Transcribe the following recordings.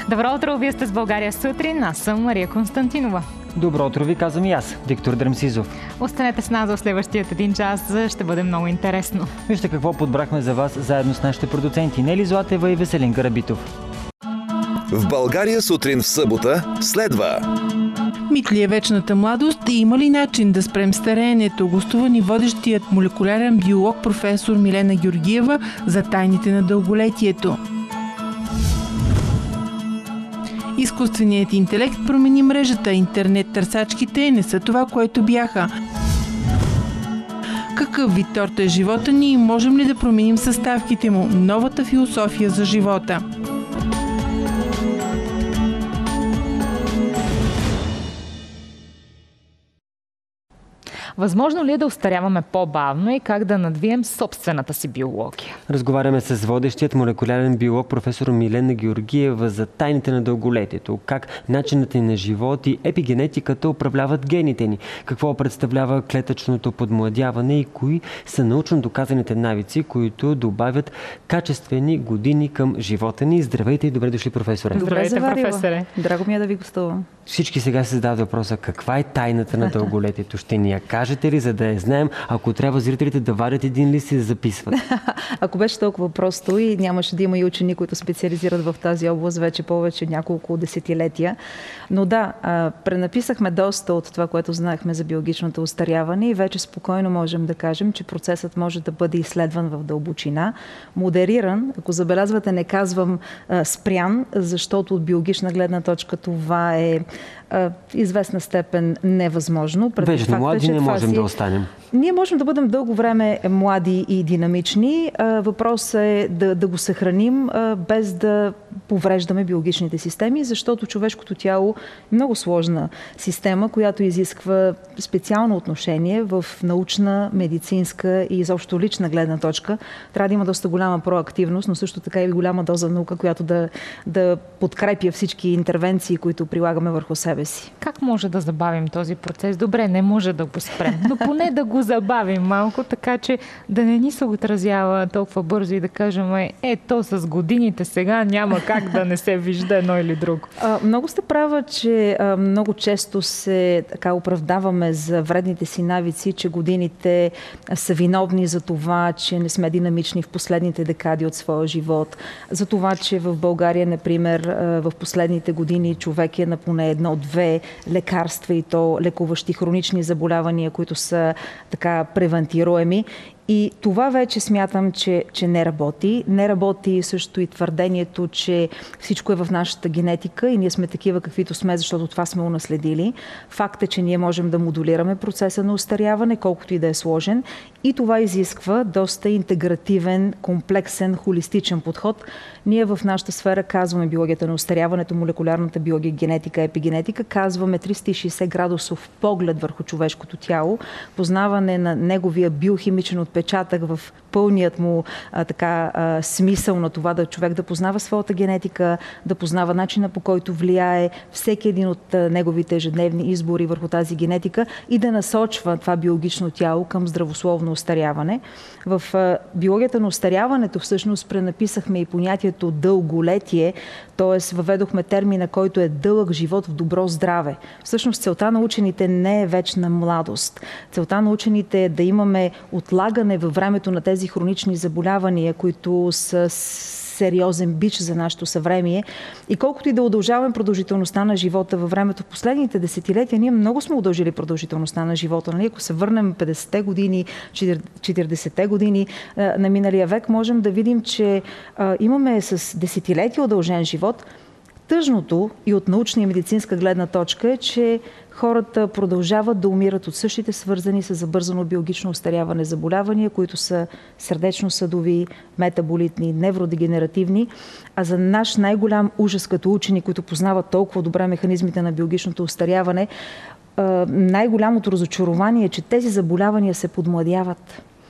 Добро утро, вие сте с България сутрин, аз съм Мария Константинова. Добро утро ви казвам и аз, Виктор Драмсизов. Останете с нас в следващият един час, ще бъде много интересно. Вижте какво подбрахме за вас заедно с нашите продуценти Нели Златева и Веселин Карабитов. В България сутрин в събота следва. Мит ли е вечната младост и има ли начин да спрем стареенето? Гостува ни водещият молекулярен биолог професор Милена Георгиева за тайните на дълголетието. Изкуственият интелект промени мрежата. Интернет-търсачките не са това, което бяха. Какъв вид торта е живота ни и можем ли да променим съставките му? Новата философия за живота. Възможно ли е да остаряваме по-бавно и как да надвием собствената си биология? Разговаряме с водещият молекулярен биолог професор Милена Георгиева за тайните на дълголетието, как начинът ни на живот и епигенетиката управляват гените ни, какво представлява клетъчното подмладяване и кои са научно доказаните навици, които добавят качествени години към живота ни. Здравейте и добре дошли, професоре. Здравейте, професоре. Драго ми е да ви гостувам. Всички сега се задават въпроса: каква е тайната на дълголетието? Ще ни я кажете ли, за да я знаем, ако трябва зрителите да вадят един лист и да записват? Ако беше толкова просто и нямаше да има и учени, които специализират в тази област вече повече няколко десетилетия. Но да, пренаписахме доста от това, което знаехме за биологичното остаряване и вече спокойно можем да кажем, че процесът може да бъде изследван в дълбочина, модериран. Ако забелязвате, не казвам спрян, защото от биологична гледна точка това е известна степен невъзможно. Вечно млади не можем да останем. Ние можем да бъдем дълго време млади и динамични. Въпросът е да го съхраним без да повреждаме биологичните системи, защото човешкото тяло е много сложна система, която изисква специално отношение в научна, медицинска и изобщо лична гледна точка. Трябва да има доста голяма проактивност, но също така и голяма доза наука, която да подкрепя всички интервенции, които прилагаме върху себе си. Как може да забавим този процес? Добре, не може да го спрем, но поне да го забавим малко, така че да не ни се отразява толкова бързо и да кажем, то с годините сега няма как да не се вижда едно или друго. Много сте права, че много често се така оправдаваме за вредните си навици, че годините са виновни за това, че не сме динамични в последните декади от своя живот. За това, че в България, например, в последните години човек е на поне едно-две лекарства и то лекуващи хронични заболявания, които са така превентируеми. И това вече смятам, че не работи. Не работи също и твърдението, че всичко е в нашата генетика и ние сме такива каквито сме, защото това сме унаследили. Факт е, че ние можем да модулираме процеса на остаряване, колкото и да е сложен. И това изисква доста интегративен, комплексен, холистичен подход. Ние в нашата сфера казваме биологията на остаряването, молекулярната биология, генетика, епигенетика, казваме 360 градусов поглед върху човешкото тяло, познаване на неговия биохимичен отпечатък в пълният му смисъл на това човек да познава своята генетика, да познава начина, по който влияе всеки един от неговите ежедневни избори върху тази генетика и да насочва това биологично тяло към здравословно остаряване. В биологията на остаряването всъщност пренаписахме и понятието дълголетие, т.е. въведохме термина, който е дълъг живот в добро здраве. Всъщност целта на учените не е вечна младост. Целта на учените е да имаме отлагане във времето на тези хронични заболявания, които са сериозен бич за нашето съвремие. И колкото и да удължаваме продължителността на живота във времето в последните десетилетия, ние много сме удължили продължителността на живота. Нали? Ако се върнем 50-те години, 40-те години на миналия век, можем да видим, че имаме с десетилетия удължен живот. Тъжното и от научна и медицинска гледна точка е, че хората продължават да умират от същите свързани с забързано биологично остаряване заболявания, които са сърдечно-съдови, метаболитни, невродегенеративни. А за наш най-голям ужас като учени, които познават толкова добре механизмите на биологичното остаряване, най-голямото разочарование е, че тези заболявания се подмладяват.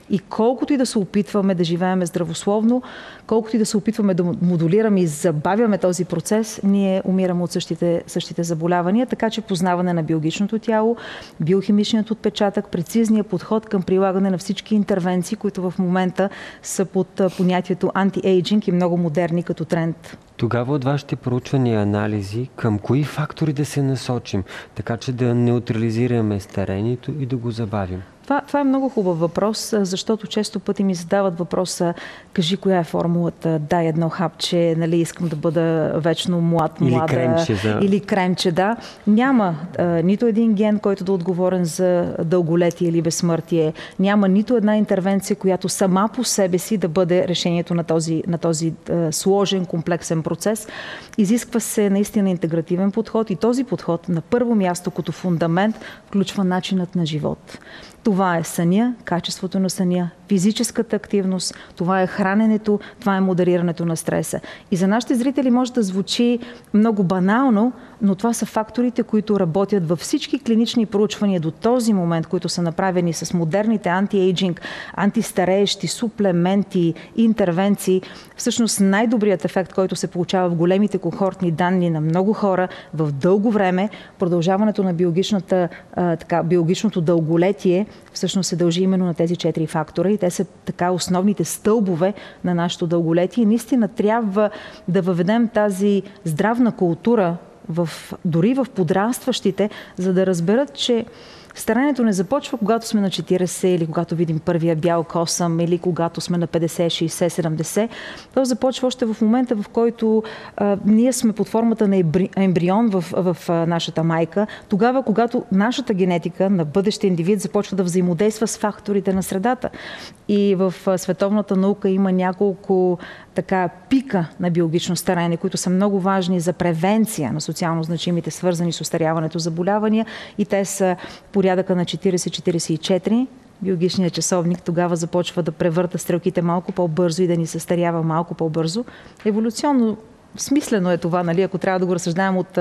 И колкото и да се опитваме да живеем здравословно, колкото и да се опитваме да модулираме и забавяме този процес, ние умираме от същите заболявания. Така че познаване на биологичното тяло, биохимичният отпечатък, прецизният подход към прилагане на всички интервенции, които в момента са под понятието анти-ейджинг и много модерни като тренд. Тогава от вашите проучвания и анализи, към кои фактори да се насочим, така че да неутрализираме старението и да го забавим? Това е много хубав въпрос, защото често пъти ми задават въпроса: кажи коя е формулата, дай едно хапче, нали, искам да бъда вечно млада. Или кремче, да. Няма нито един ген, който да е отговорен за дълголетие или безсмъртие. Няма нито една интервенция, която сама по себе си да бъде решението на този сложен, комплексен процес. Изисква се наистина интегративен подход и този подход на първо място като фундамент включва начинът на живот. Това е съня, качеството на съня, физическата активност, това е храненето, това е модерирането на стреса. И за нашите зрители може да звучи много банално, но това са факторите, които работят във всички клинични проучвания до този момент, които са направени с модерните антиейджинг, антистареещи, суплементи, интервенции. Всъщност най-добрият ефект, който се получава в големите кохортни данни на много хора в дълго време, продължаването на биологичното дълголетие, всъщност се дължи именно на тези 4 фактора и те са така основните стълбове на нашето дълголетие. Наистина трябва да въведем тази здравна култура дори в подрастващите, за да разберат, че старението не започва, когато сме на 40 или когато видим първия бял косъм или когато сме на 50, 60, 70. То започва още в момента, в който ние сме под формата на ембрион в нашата майка. Тогава, когато нашата генетика на бъдещия индивид започва да взаимодейства с факторите на средата. И в световната наука има няколко пика на биологично стареене, които са много важни за превенция на социално значимите, свързани с остаряването заболявания. И те са порядъка на 40-44. Биологичният часовник тогава започва да превърта стрелките малко по-бързо и да ни състарява малко по-бързо. Еволюционно смислено е това, нали, ако трябва да го разсъждаем от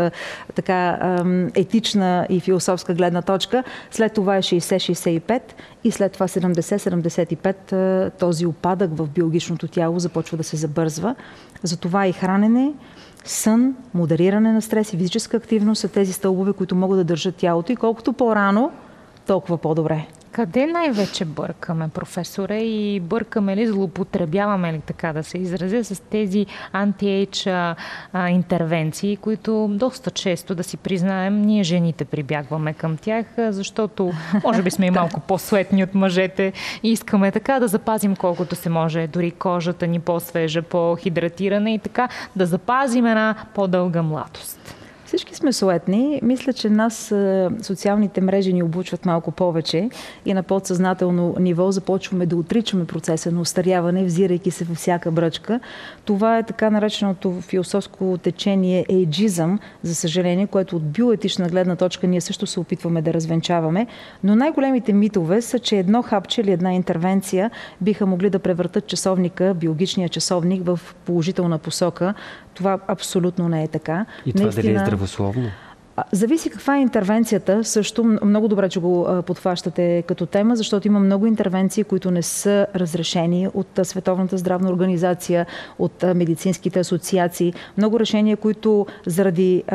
етична и философска гледна точка. След това е 60-65 и след това 70-75 този упадък в биологичното тяло започва да се забързва. Затова и хранене, сън, модериране на стрес и физическа активност са тези стълбове, които могат да държат тялото и колкото по-рано, толкова по-добре. Къде най-вече бъркаме, професоре, и бъркаме ли, злоупотребяваме ли, така да се изразя, с тези анти-ейдж интервенции, които доста често, да си признаем, ние жените прибягваме към тях, защото може би сме и малко по-суетни от мъжете и искаме така да запазим колкото се може, дори кожата ни по-свежа, по-хидратирана и така да запазим една по-дълга младост. Всички сме суетни. Мисля, че нас социалните мрежи ни обучват малко повече и на подсъзнателно ниво започваме да отричаме процеса на остаряване, взирайки се във всяка бръчка. Това е така нареченото философско течение ейджизъм, за съжаление, което от биоетична гледна точка ние също се опитваме да развенчаваме. Но най-големите митове са, че едно хапче или една интервенция биха могли да превъртат часовника, биологичния часовник, в положителна посока. Това абсолютно не е така. И това дали е здравословно? Зависи каква е интервенцията. Също много добре, че го подхващате като тема, защото има много интервенции, които не са разрешени от Световната здравна организация, от медицинските асоциации. Много решения, които заради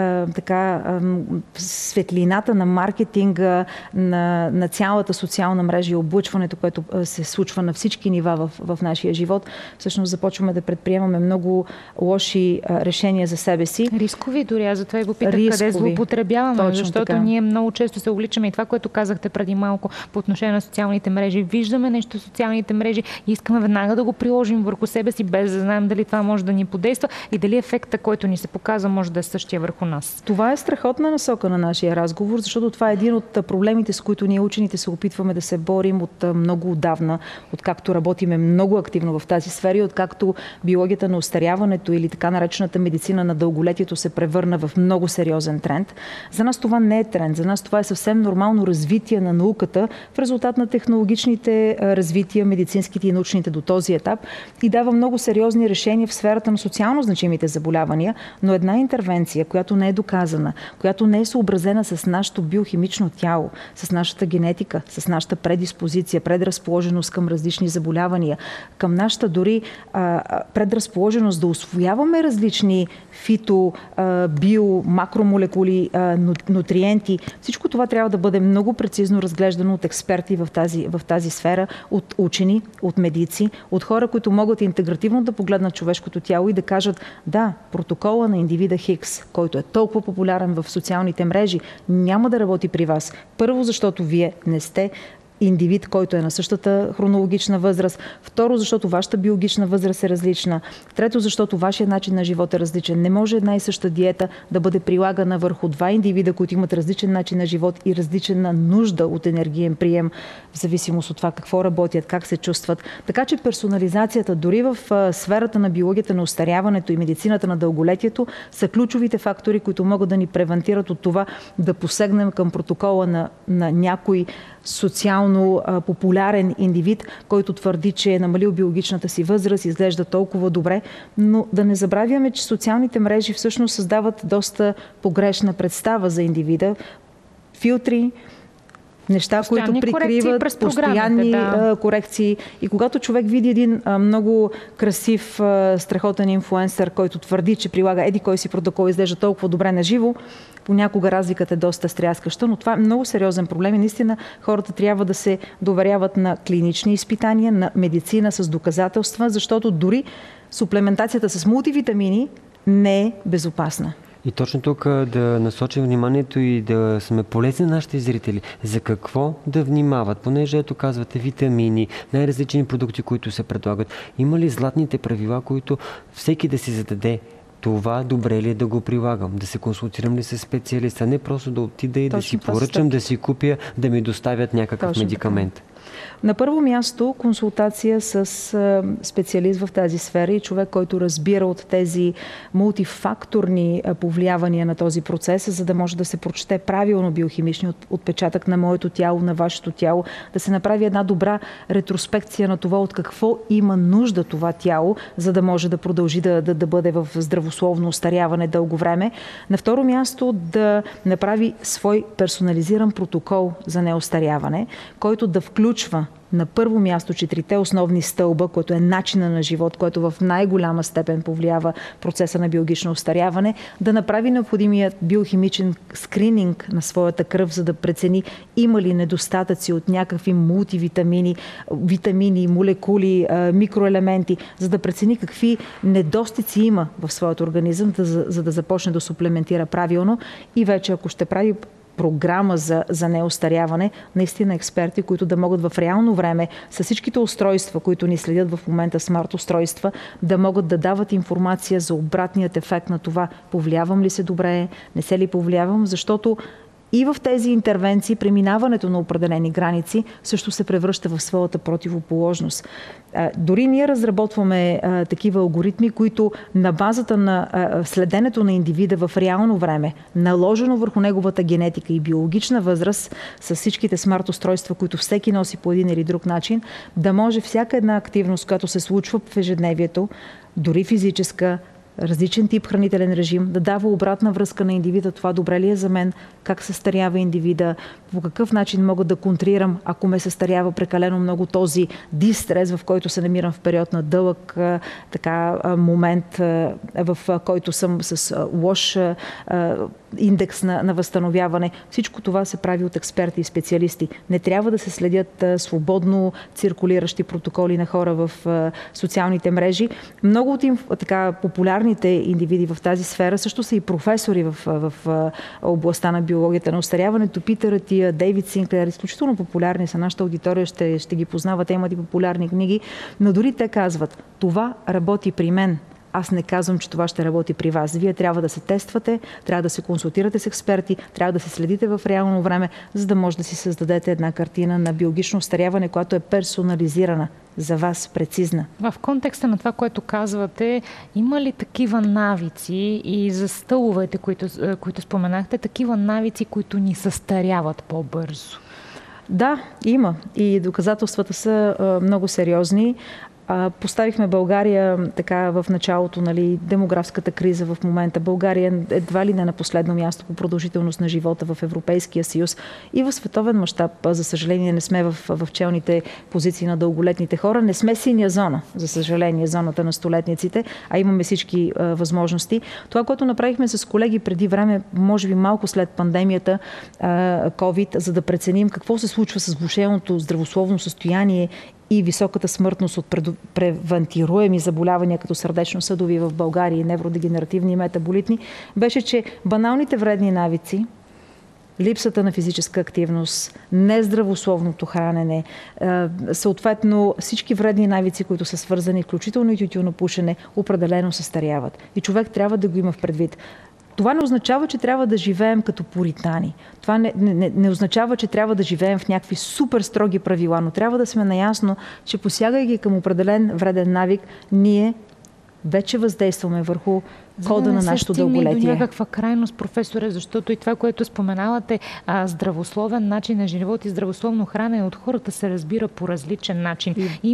светлината на маркетинга, на цялата социална мрежа и облъчването, което се случва на всички нива в нашия живот, всъщност започваме да предприемаме много лоши решения за себе си. Рискови дори, аз затова и го питах, къде злоупотребяваме, защото така. Ние много често се увличаме и това, което казахте преди малко по отношение на социалните мрежи. Виждаме нещо в социалните мрежи и искаме веднага да го приложим върху себе си, без да знаем дали това може да ни подейства и дали ефекта, който ни се показва, може да е същия върху нас. Това е страхотна насока на нашия разговор, защото това е един от проблемите, с които ние учените се опитваме да се борим от много отдавна, откакто работиме много активно в тази сфера, откакто биологията на остаряването или така наречената медицина на дълголетието се превърна в много сериозен тренд. За нас това не е тренд, за нас това е съвсем нормално развитие на науката в резултат на технологичните развития, медицинските и научните до този етап и дава много сериозни решения в сферата на социално значимите заболявания, но една интервенция, която не е доказана, която не е съобразена с нашето биохимично тяло, с нашата генетика, с нашата предиспозиция, предразположеност към различни заболявания, към нашата дори предразположеност да усвояваме различни фито, био, макромолекули, нутриенти. Всичко това трябва да бъде много прецизно разглеждано от експерти в тази сфера, от учени, от медици, от хора, които могат интегративно да погледнат човешкото тяло и да кажат: да, протокола на индивида Хикс, който е толкова популярен в социалните мрежи, няма да работи при вас. Първо, защото вие не сте индивид, който е на същата хронологична възраст. Второ, защото вашата биологична възраст е различна. Трето, защото вашия начин на живот е различен. Не може една и съща диета да бъде прилагана върху два индивида, които имат различен начин на живот и различна нужда от енергиен прием, в зависимост от това какво работят, как се чувстват. Така че персонализацията дори в сферата на биологията на остаряването и медицината на дълголетието са ключовите фактори, които могат да ни превентират от това да посегнем към протокола на някой социално популярен индивид, който твърди, че е намалил биологичната си възраст, изглежда толкова добре, но да не забравяме, че социалните мрежи всъщност създават доста погрешна представа за индивида. Филтри, неща, които прикриват, постоянни корекции. И когато човек види един много красив, страхотен инфлуенсър, който твърди, че прилага еди кой си протокол и изглежда толкова добре на живо, понякога разликата е доста стряскаща, но това е много сериозен проблем и наистина хората трябва да се доверяват на клинични изпитания, на медицина с доказателства, защото дори суплементацията с мултивитамини не е безопасна. И точно тук да насочим вниманието и да сме полезни на нашите зрители. За какво да внимават? Понеже ето казвате витамини, най-различни продукти, които се предлагат. Има ли златните правила, които всеки да си зададе? Това добре ли е да го прилагам? Да се консултирам ли с специалиста? Не просто да отида и да си поръчам, да си купя, да ми доставят някакъв медикамент. На първо място консултация с специалист в тази сфера и човек, който разбира от тези мултифакторни повлиявания на този процес, за да може да се прочете правилно биохимичния отпечатък на моето тяло, на вашето тяло, да се направи една добра ретроспекция на това от какво има нужда това тяло, за да може да продължи да бъде в здравословно остаряване дълго време. На второ място да направи свой персонализиран протокол за неостаряване, който да включва на първо място 4-те основни стълба, което е начина на живот, който в най-голяма степен повлиява процеса на биологично остаряване, да направи необходимият биохимичен скрининг на своята кръв, за да прецени има ли недостатъци от някакви мултивитамини, витамини, молекули, микроелементи, за да прецени какви недостици има в своят организъм, за да започне да суплементира правилно и вече ако ще прави програма за неостаряване, наистина експерти, които да могат в реално време с всичките устройства, които ни следят в момента, смарт устройства, да могат да дават информация за обратният ефект на това, повлиявам ли се добре, не се ли повлиявам, защото и в тези интервенции преминаването на определени граници също се превръща в своята противоположност. Дори ние разработваме такива алгоритми, които на базата на следенето на индивида в реално време, наложено върху неговата генетика и биологична възраст, с всичките смарт устройства, които всеки носи по един или друг начин, да може всяка една активност, която се случва в ежедневието, дори физическа, различен тип хранителен режим, да дава обратна връзка на индивида. Това добре ли е за мен? Как състарява индивида? По какъв начин мога да контрирам, ако ме състарява прекалено много този дистрес, в който се намирам в период на дълъг момент, в който съм с лош индекс на възстановяване. Всичко това се прави от експерти и специалисти. Не трябва да се следят свободно циркулиращи протоколи на хора в социалните мрежи. Много от популярните индивиди в тази сфера също са и професори в областта на биологията на остаряването. Питър Атия, Дейвид Синклер, изключително популярни са. Нашата аудитория ще ги познава, те имат и популярни книги, но дори те казват: това работи при мен. Аз не казвам, че това ще работи при вас. Вие трябва да се тествате, трябва да се консултирате с експерти, трябва да се следите в реално време, за да може да си създадете една картина на биологично остаряване, която е персонализирана за вас, прецизна. В контекста на това, което казвате, има ли такива навици и за стъловете, които споменахте, такива навици, които ни състаряват по-бързо? Да, има. И доказателствата са много сериозни. Поставихме България така в началото, демографската криза в момента. България едва ли не на последно място по продължителност на живота в Европейския съюз и в световен мащаб. За съжаление не сме в челните позиции на дълголетните хора. Не сме синя зона, за съжаление, зоната на столетниците, а имаме всички възможности. Това, което направихме с колеги преди време, може би малко след пандемията COVID, за да преценим какво се случва с влошеното здравословно състояние и високата смъртност от превентируеми заболявания, като сърдечно-съдови в България и невродегенеративни и метаболитни, беше, че баналните вредни навици, липсата на физическа активност, нездравословното хранене, съответно всички вредни навици, които са свързани, включително и тютюнопушене, определено състаряват. И човек трябва да го има в предвид. Това не означава, че трябва да живеем като пуритани. Това не означава, че трябва да живеем в някакви супер строги правила, но трябва да сме наясно, че посягайки към определен вреден навик, ние вече въздействаме върху кода на нашето дълголетие. За да не се стигне до някаква крайност, професоре, защото и това, което споменавате, здравословен начин на живот и здравословно хранене от хората се разбира по различен начин.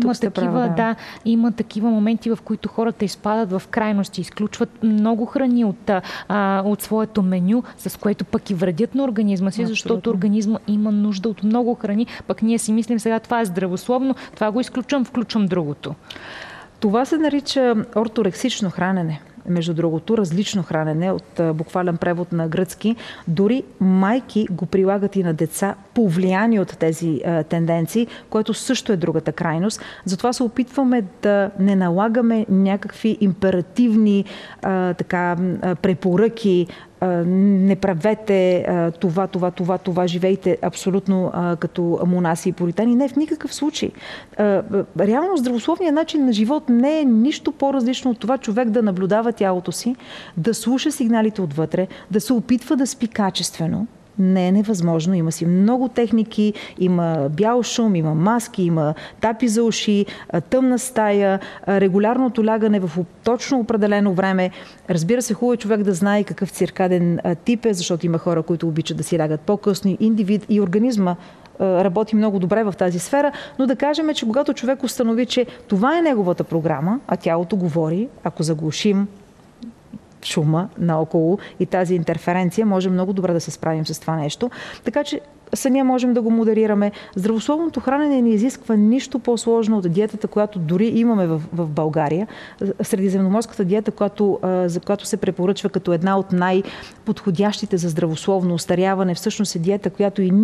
Има такива моменти, в които хората изпадат в крайности, изключват много храни от своето меню, с което пък и вредят на организма си, защото организма има нужда от много храни, пък ние си мислим сега това е здравословно, това го изключвам, включвам другото. Това се нарича орторексично хранене. Между другото, различно хранене от буквален превод на гръцки. Дори майки го прилагат и на деца, повлияни от тези тенденции, което също е другата крайност. Затова се опитваме да не налагаме някакви императивни препоръки, не правете това, живейте абсолютно като монаси и пуритани. Не, в никакъв случай. Реално здравословният начин на живот не е нищо по-различно от това човек да наблюдава тялото си, да слуша сигналите отвътре, да се опитва да спи качествено. Не е невъзможно. Има си много техники, има бял шум, има маски, има тапи за уши, тъмна стая, регулярното лягане в точно определено време. Разбира се, хубаво е човек да знае какъв циркаден тип е, защото има хора, които обичат да си лягат по-късно. Индивид и организма работи много добре в тази сфера, но да кажем, че когато човек установи, че това е неговата програма, а тялото говори, ако заглушим шума наоколо и тази интерференция, може много добре да се справим с това нещо. Така че самия можем да го модерираме. Здравословното хранене не изисква нищо по-сложно от диетата, която дори имаме в България. Средиземноморската диета, за която се препоръчва като една от най-подходящите за здравословно остаряване, всъщност е диета, която и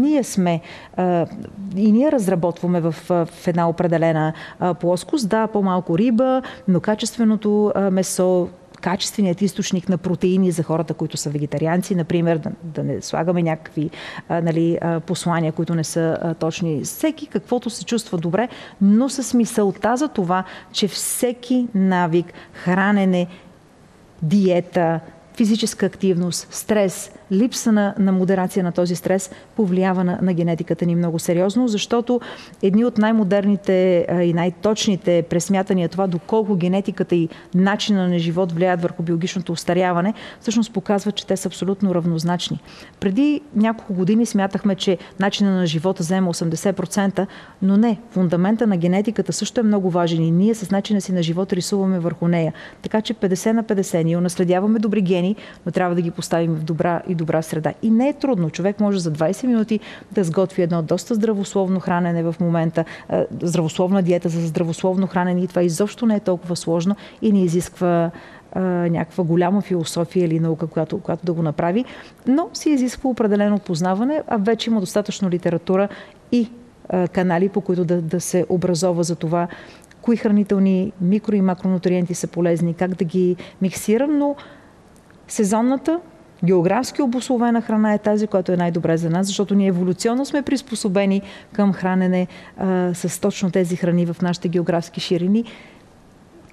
ние разработваме в една определена плоскост. Да, по-малко риба, но качественото месо, качественият източник на протеини за хората, които са вегетарианци, например, да не слагаме някакви послания, които не са точни. Всеки каквото се чувства добре, но с мисълта за това, че всеки навик, хранене, диета, физическа активност, стрес, липса на модерация на този стрес повлиява на генетиката ни много сериозно, защото едни от най-модерните и най-точните пресмятания това доколко генетиката и начина на живот влияят върху биологичното остаряване, всъщност показва, че те са абсолютно равнозначни. Преди няколко години смятахме, че начина на живота заема 80%, но не. Фундамента на генетиката също е много важен и ние с начина си на живот рисуваме върху нея. Така че 50/50 ние унаследяваме добри гени, но трябва да ги поставим в добра среда. И не е трудно. Човек може за 20 минути да сготви едно доста здравословно хранене в момента, здравословна диета за здравословно хранене и това изобщо не е толкова сложно и не изисква някаква голяма философия или наука, която да го направи, но се изисква определено познаване, а вече има достатъчно литература и канали, по които да се образова за това кои хранителни микро- и макронутриенти са полезни, как да ги миксирам, но сезонната, географски обусловена храна е тази, която е най-добре за нас, защото ние еволюционно сме приспособени към хранене с точно тези храни в нашите географски ширини.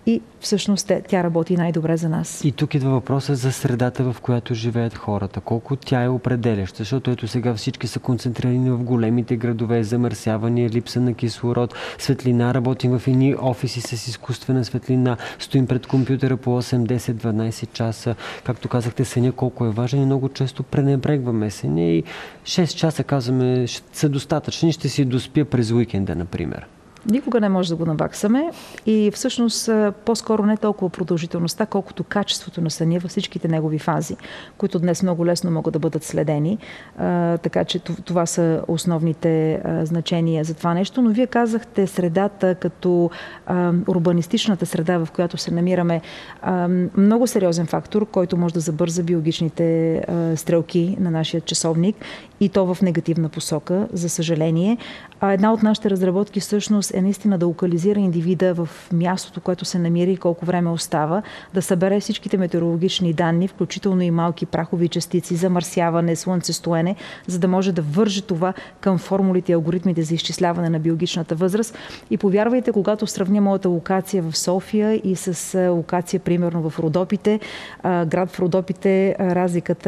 и всъщност тя работи най-добре за нас. И тук идва въпроса за средата, в която живеят хората. Колко тя е определяща, защото ето сега всички са концентрирани в големите градове, замърсявания, липса на кислород, светлина, работим в едни офиси с изкуствена светлина, стоим пред компютъра по 8, 10, 12 часа. Както казахте, съня колко е важен и много често пренебрегваме съня и 6 часа казваме са достатъчни, ще си доспя през уикенда, например. Никога не може да го наваксаме и всъщност по-скоро не толкова продължителността, колкото качеството на съня във всичките негови фази, които днес много лесно могат да бъдат следени. Така че това са основните значения за това нещо. Но вие казахте средата като урбанистичната среда, в която се намираме, много сериозен фактор, който може да забърза биологичните стрелки на нашия часовник и то в негативна посока, за съжаление. Една от нашите разработки всъщност е наистина да локализира индивида в мястото, което се намира и колко време остава, да събере всичките метеорологични данни, включително и малки прахови частици, замърсяване, слънцестоене, за да може да върже това към формулите и алгоритмите за изчисляване на биологичната възраст. И повярвайте, когато сравня моята локация в София и с локация, примерно в Родопите, град в Родопите, разликата